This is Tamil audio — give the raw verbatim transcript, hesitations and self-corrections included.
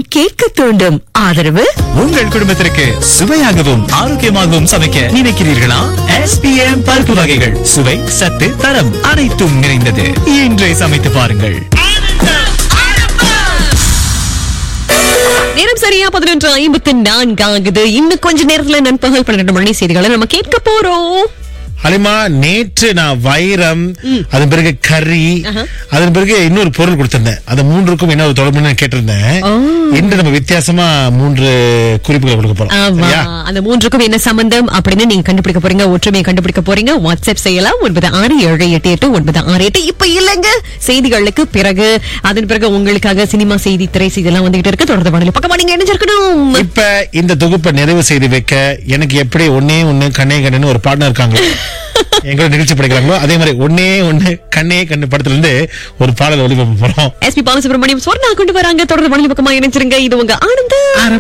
கேட்க தூண்டும். ஆதரவு உங்கள் குடும்பத்திற்கு சுவையாகவும் ஆரோக்கியமாகவும் சமைக்க நினைக்கிறீர்களா? எஸ் பி எம் பருப்பு வகைகள் சுவை, சத்து, தரம் அனைத்தும் நிறைந்தது. இன்றே சமைத்து பாருங்கள். நேரம் சரியா பதினொன்று ஐம்பத்தி நான்கு ஆகுது. இன்னும் கொஞ்ச நேரத்துல நண்பகல் பன்னிரண்டு மணி செய்திகளை நம்ம கேட்க போறோம். அலிமா, நேற்று நான் வைரம், அதன் பிறகு கறி, அதன் பிறகு இன்னொரு பொருள் கொடுத்திருந்தேன். அது மூன்றுக்கும் என்ன ஒரு தொடர்புன்னு கேட்டிருந்தேன். இன்று நம்ம வித்தியாசமா மூன்று குறிப்புகளை கொடுக்க போறோம். அந்த மூன்றுக்கும் என்ன சம்பந்தம் அப்படின்னு நீங்க கண்டுபிடிக்க போறீங்க, ஒற்றுமையை கண்டுபிடிக்க போறீங்க. வாட்ஸ்அப் செய்யலாம் ஒன்பது ஆறு ஏழு எட்டு எட்டு ஒன்பது ஆறு எட்டு. இப்ப இல்லங்க, செய்திகளுக்கு பிறகு அதன் பிறகு உங்களுக்காக சினிமா செய்தி, திரை செய்தி எல்லாம் வந்துகிட்டு இருக்கு. தொடர்ந்து வானொலி பக்கமா நீங்க இணைஞ்சிருக்கணும். இப்ப இந்த தொகுப்பை நிறைவு செய்து வைக்க எனக்கு எப்படி ஒன்னே ஒண்ணு கண்ணே கண்ணு ஒரு பார்ட்னர் இருக்காங்க. எங்களோட நிகழ்ச்சி படிக்கிறாங்களோ அதே மாதிரி ஒன்னே ஒண்ணு கண்ணே கண்ணு படத்துல இருந்து ஒரு பாடல் ஒளிபரப்ப போறோம். எஸ் பி பாலசுப்ரமணியம் சொர்ணா கொண்டு வராங்க. தொடர்ந்து வானொலி பக்கமா இணைஞ்சிருங்க. இது உங்க ஆனந்த